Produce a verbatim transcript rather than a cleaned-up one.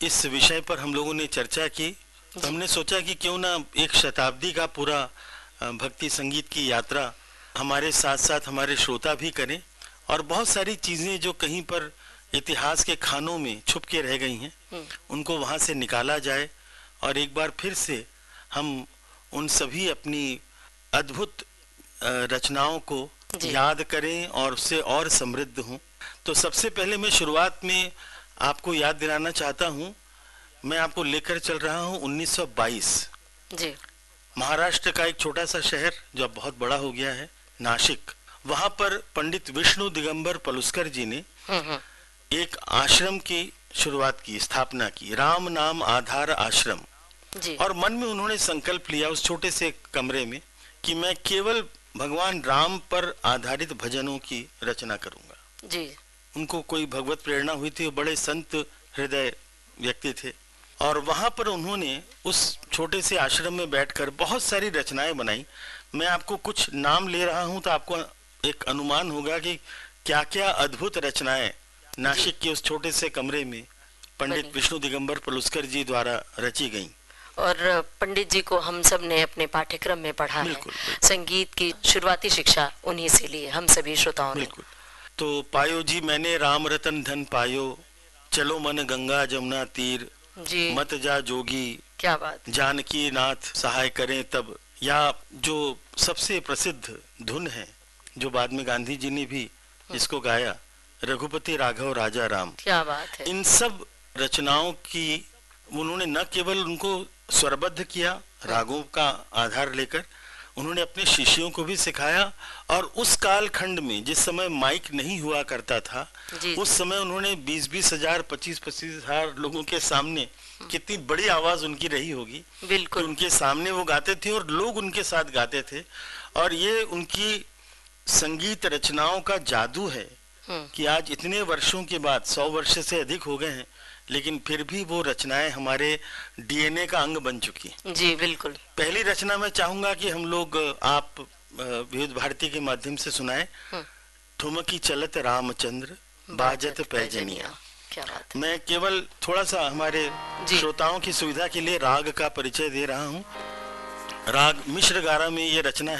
इस विषय पर हम लोगों ने चर्चा की, तो हमने सोचा कि क्यों ना एक शताब्दी का पूरा भक्ति संगीत की यात्रा हमारे साथ साथ हमारे श्रोता भी करें, और बहुत सारी चीज़ें जो कहीं पर इतिहास के खानों में छुप के रह गई हैं उनको वहाँ से निकाला जाए, और एक बार फिर से हम उन सभी अपनी अद्भुत रचनाओं को याद करें और उससे और समृद्ध हों। तो सबसे पहले मैं शुरुआत में आपको याद दिलाना चाहता हूँ, मैं आपको लेकर चल रहा हूँ उन्नीस सौ बाईस। जी। महाराष्ट्र का एक छोटा सा शहर जो अब बहुत बड़ा हो गया है, नासिक। वहाँ पर पंडित विष्णु दिगंबर पलुस्कर जी ने एक आश्रम की शुरुआत की, स्थापना की, राम नाम आधार आश्रम। जी। और मन में उन्होंने संकल्प लिया उस छोटे से कमरे में कि मैं केवल भगवान राम पर आधारित भजनों की रचना करूंगा। जी। उनको कोई भगवत प्रेरणा हुई थी, वो बड़े संत हृदय व्यक्ति थे, और वहां पर उन्होंने उस छोटे से आश्रम में बैठकर बहुत सारी रचनाएं बनाई। मैं आपको कुछ नाम ले रहा हूं तो आपको एक अनुमान होगा कि क्या क्या अद्भुत रचनाएं नासिक के उस छोटे से कमरे में पंडित विष्णु दिगंबर पलुस्कर जी द्वारा रची गई। और पंडित जी को हम सब ने अपने पाठ्यक्रम में पढ़ा है। संगीत की शुरुआती शिक्षा उन्हीं से ली हम सभी श्रोताओं ने। तो पायो जी मैंने राम रतन धन पायो, चलो मन गंगा जमुना तीर, जी। मत जा जोगी, क्या बात, जानकी नाथ सहाय करें तब, या जो सबसे प्रसिद्ध धुन है जो बाद में गांधी जी ने भी इसको गाया, रघुपति राघव राजा राम। क्या बात है। इन सब रचनाओं की उन्होंने न केवल उनको स्वरबद्ध किया रागों का आधार लेकर, उन्होंने अपने शिष्यों को भी सिखाया। और उस कालखंड में जिस समय माइक नहीं हुआ करता था, उस समय उन्होंने बीस बीस हजार पच्चीस पच्चीस हजार लोगों के सामने, कितनी बड़ी आवाज उनकी रही होगी, बिल्कुल उनके सामने वो गाते थे और लोग उनके साथ गाते थे। और ये उनकी संगीत रचनाओं का जादू है कि आज इतने वर्षों के बाद, सौ वर्ष से अधिक हो गए हैं, लेकिन फिर भी वो रचनाएं हमारे डीएनए का अंग बन चुकी। जी बिल्कुल। पहली रचना मैं चाहूंगा कि हम लोग, आप विविध भारती के माध्यम से सुनाएं, ठुमकी चलत रामचंद्र बाजत पैजनिया। क्या बात है। मैं केवल थोड़ा सा हमारे श्रोताओं की सुविधा के लिए राग का परिचय दे रहा हूँ। राग मिश्र गारा में ये रचना है।